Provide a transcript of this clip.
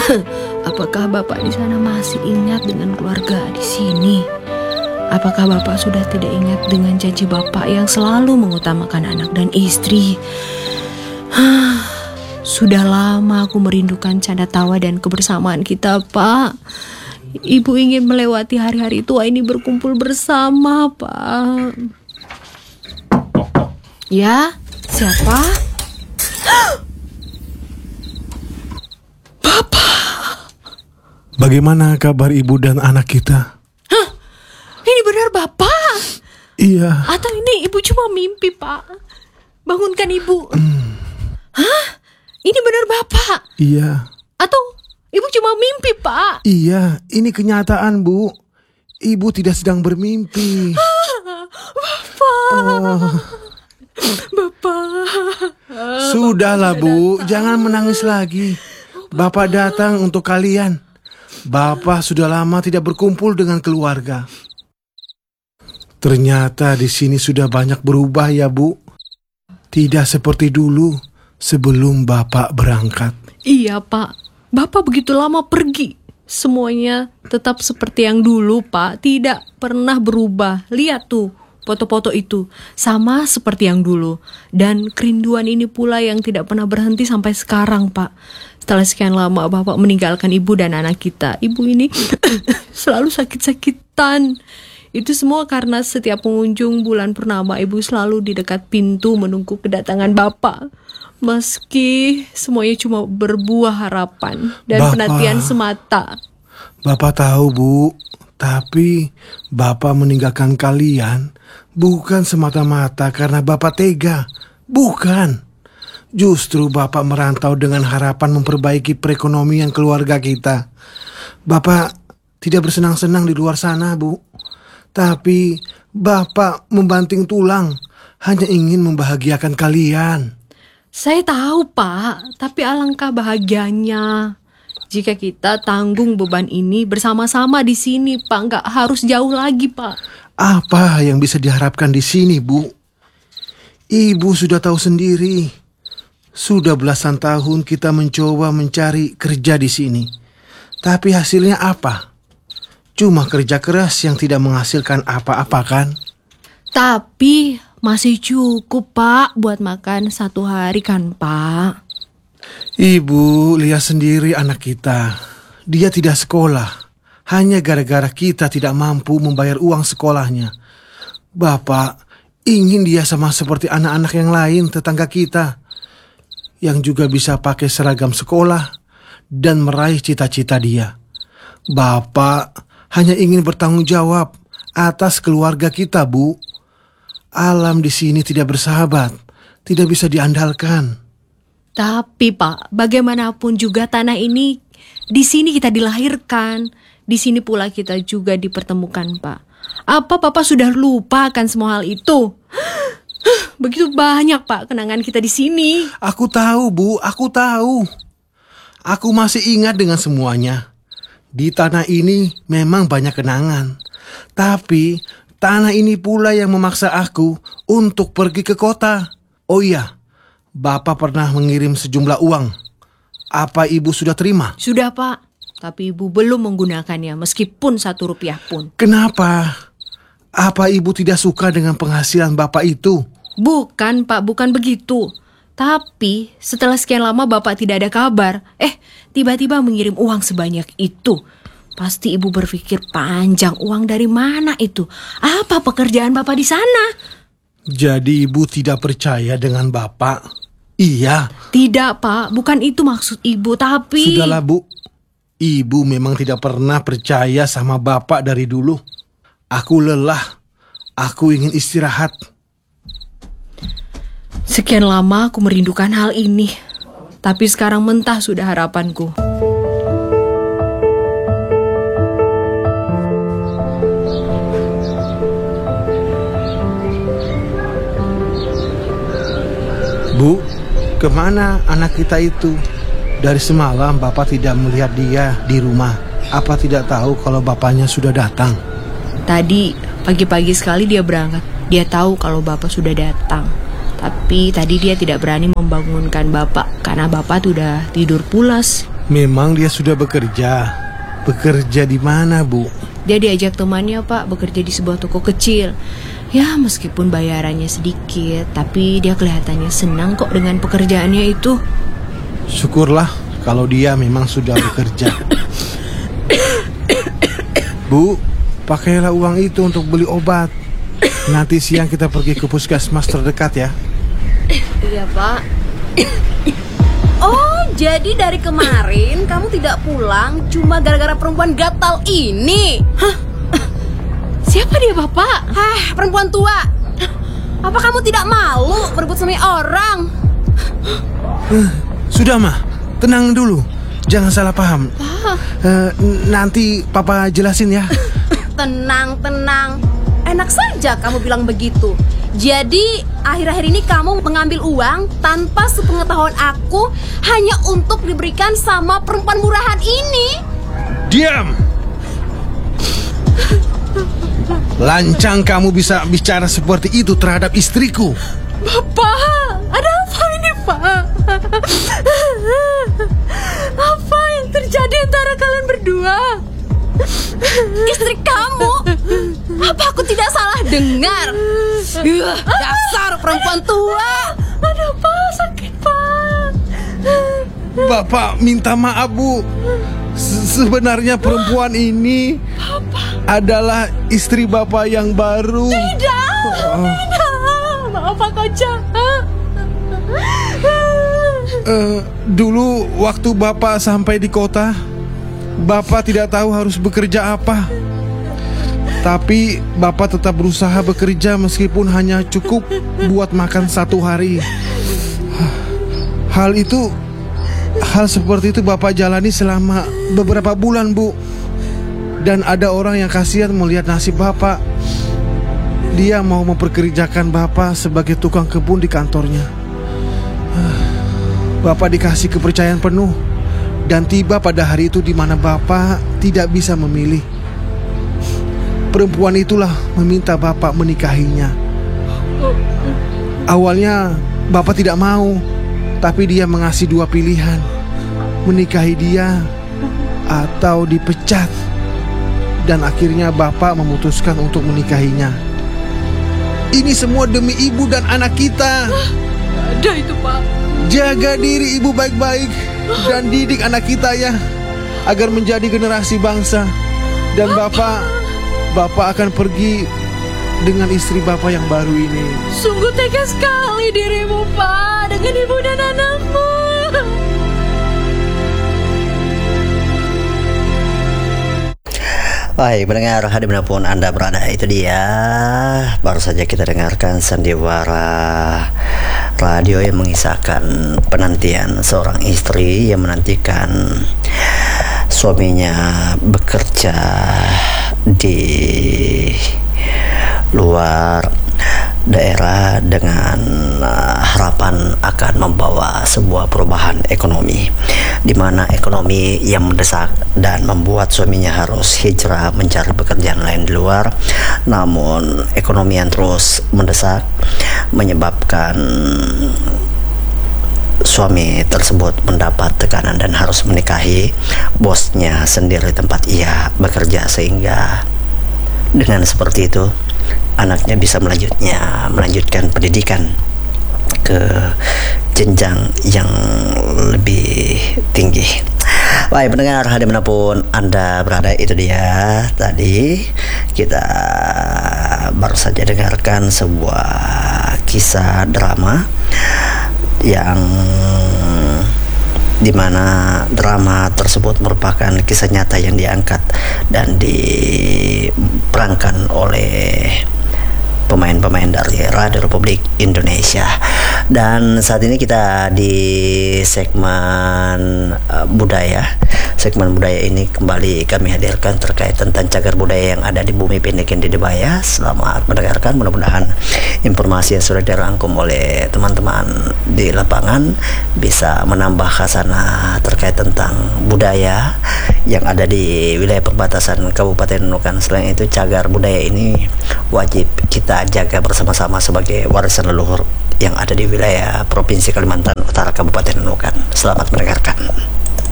Apakah Bapak di sana masih ingat dengan keluarga di sini? Apakah Bapak sudah tidak ingat dengan janji Bapak yang selalu mengutamakan anak dan istri? Sudah lama aku merindukan canda tawa dan kebersamaan kita, Pak. Ibu ingin melewati hari-hari tua ini berkumpul bersama, Pak. Ya, siapa? Bagaimana kabar ibu dan anak kita? Hah? Ini benar Bapak? Iya. Atau ini ibu cuma mimpi, Pak? Bangunkan ibu. Hah? Ini benar Bapak? Iya. Atau ibu cuma mimpi, Pak? Iya, ini kenyataan, Bu. Ibu tidak sedang bermimpi. Bapak. Bapak. Sudahlah, Bu. Jangan menangis lagi. Bapak datang untuk kalian. Bapak sudah lama tidak berkumpul dengan keluarga. Ternyata di sini sudah banyak berubah ya, Bu. Tidak seperti dulu sebelum Bapak berangkat. Iya, Pak. Bapak begitu lama pergi. Semuanya tetap seperti yang dulu, Pak. Tidak pernah berubah. Lihat tuh, foto-foto itu sama seperti yang dulu. Dan kerinduan ini pula yang tidak pernah berhenti sampai sekarang, Pak. Setelah sekian lama Bapak meninggalkan ibu dan anak kita, ibu ini selalu sakit-sakitan. Itu semua karena setiap pengunjung bulan purnama ibu selalu di dekat pintu menunggu kedatangan Bapak. Meski semuanya cuma berbuah harapan dan penantian semata. Bapak tahu, Bu, tapi Bapak meninggalkan kalian bukan semata-mata karena Bapak tega. Bukan. Justru Bapak merantau dengan harapan memperbaiki perekonomian keluarga kita. Bapak tidak bersenang-senang di luar sana, Bu. Tapi Bapak membanting tulang hanya ingin membahagiakan kalian. Saya tahu, Pak, tapi alangkah bahagianya jika kita tanggung beban ini bersama-sama di sini, Pak. Nggak harus jauh lagi, Pak. Apa yang bisa diharapkan di sini, Bu? Ibu sudah tahu sendiri. Sudah belasan tahun kita mencoba mencari kerja di sini. Tapi hasilnya apa? Cuma kerja keras yang tidak menghasilkan apa-apa, kan? Tapi masih cukup, Pak, buat makan satu hari kan, Pak? Ibu lihat sendiri anak kita. Dia tidak sekolah. Hanya gara-gara kita tidak mampu membayar uang sekolahnya. Bapak ingin dia sama seperti anak-anak yang lain tetangga kita, yang juga bisa pakai seragam sekolah dan meraih cita-cita dia. Bapak hanya ingin bertanggung jawab atas keluarga kita, Bu. Alam di sini tidak bersahabat, tidak bisa diandalkan. Tapi, Pak, bagaimanapun juga tanah ini, di sini kita dilahirkan, di sini pula kita juga dipertemukan, Pak. Apa Bapak sudah lupa akan semua hal itu? Begitu banyak, Pak, kenangan kita di sini. Aku tahu, Bu, aku tahu. Aku masih ingat dengan semuanya. Di tanah ini memang banyak kenangan. Tapi tanah ini pula yang memaksa aku untuk pergi ke kota. Oh iya, Bapak pernah mengirim sejumlah uang. Apa Ibu sudah terima? Sudah, Pak. Tapi Ibu belum menggunakannya meskipun 1 rupiah pun. Kenapa? Apa Ibu tidak suka dengan penghasilan Bapak itu? Bukan, Pak, bukan begitu. Tapi setelah sekian lama Bapak tidak ada kabar, tiba-tiba mengirim uang sebanyak itu. Pasti Ibu berpikir panjang, uang dari mana itu? Apa pekerjaan Bapak di sana? Jadi Ibu tidak percaya dengan Bapak? Iya. Tidak, Pak, bukan itu maksud Ibu, tapi... Sudahlah, Bu. Ibu memang tidak pernah percaya sama Bapak dari dulu. Aku lelah. Aku ingin istirahat. Sekian lama aku merindukan hal ini, tapi sekarang mentah sudah harapanku. Bu, kemana anak kita itu? Dari semalam Bapak tidak melihat dia di rumah. Apa tidak tahu kalau bapaknya sudah datang? Tadi pagi-pagi sekali dia berangkat. Dia tahu kalau Bapak sudah datang. Tapi tadi dia tidak berani membangunkan Bapak karena Bapak sudah tidur pulas. Memang dia sudah bekerja. Bekerja di mana, Bu? Dia diajak temannya, Pak, bekerja di sebuah toko kecil. Ya, meskipun bayarannya sedikit, tapi dia kelihatannya senang kok dengan pekerjaannya itu. Syukurlah kalau dia memang sudah bekerja. Bu, pakailah uang itu untuk beli obat. Nanti siang kita pergi ke puskesmas terdekat ya. Iya, Pak. Oh, jadi dari kemarin kamu tidak pulang cuma gara-gara perempuan gatal ini? Hah? Siapa dia, Bapak? Perempuan tua. Apa kamu tidak malu merebut suami orang? Sudah, Mah. Tenang dulu. Jangan salah paham. Nanti Papa jelasin ya. Tenang. Enak saja kamu bilang begitu. Jadi akhir-akhir ini kamu mengambil uang tanpa sepengetahuan aku hanya untuk diberikan sama perempuan murahan ini. Diam! Lancang kamu bisa bicara seperti itu terhadap istriku. Bapak, ada apa ini, Pak? Apa yang terjadi antara kalian berdua? Istri kamu? Apa aku tidak salah dengar? Dasar perempuan tua. Ada apa? Sakit, Pak. Bapak minta maaf, Bu. Sebenarnya perempuan ini adalah istri Bapak yang baru. Tidak. Maaf, Pak Koja. Dulu waktu Bapak sampai di kota, Bapak tidak tahu harus bekerja apa. Tapi Bapak tetap berusaha bekerja meskipun hanya cukup buat makan satu hari. Hal seperti itu Bapak jalani selama beberapa bulan, Bu. Dan ada orang yang kasihan melihat nasib Bapak. Dia mau memperkerjakan Bapak sebagai tukang kebun di kantornya. Bapak dikasih kepercayaan penuh. Dan tiba pada hari itu di mana Bapak tidak bisa memilih. Perempuan itulah meminta Bapak menikahinya. Awalnya Bapak tidak mau, tapi dia mengasih dua pilihan: menikahi dia atau dipecat. Dan akhirnya Bapak memutuskan untuk menikahinya. Ini semua demi ibu dan anak kita. Ada itu, Pak. Jaga diri ibu baik-baik dan didik anak kita ya, agar menjadi generasi bangsa. Dan Bapak akan pergi dengan istri Bapak yang baru ini. Sungguh tega sekali dirimu, Pak, dengan ibu dan anakmu. Baik, pendengar dimanapun Anda berada, itu dia baru saja kita dengarkan sandiwara radio yang mengisahkan penantian seorang istri yang menantikan suaminya bekerja di luar daerah dengan harapan akan membawa sebuah perubahan ekonomi, di mana ekonomi yang mendesak dan membuat suaminya harus hijrah mencari pekerjaan lain di luar. Namun ekonomi yang terus mendesak menyebabkan suami tersebut mendapat tekanan dan harus menikahi bosnya sendiri tempat ia bekerja, sehingga dengan seperti itu anaknya bisa melanjutkan pendidikan ke jenjang yang lebih tinggi. Baik, pendengar dimanapun Anda berada, itu dia tadi kita baru saja dengarkan sebuah kisah drama yang dimana drama tersebut merupakan kisah nyata yang diangkat dan diperankan oleh pemain-pemain dari Radio Republik Indonesia. Dan saat ini kita di segmen budaya. Segmen budaya ini kembali kami hadirkan terkait tentang cagar budaya yang ada di Bumi Pendekin di Debaya. Selamat mendengarkan, mudah-mudahan informasi yang sudah dirangkum oleh teman-teman di lapangan bisa menambah khasanah terkait tentang budaya yang ada di wilayah perbatasan Kabupaten Nunukan. Selain itu, cagar budaya ini wajib kita jaga bersama-sama sebagai warisan leluhur yang ada di wilayah Provinsi Kalimantan Utara Kabupaten Nunukan. Selamat mendengarkan.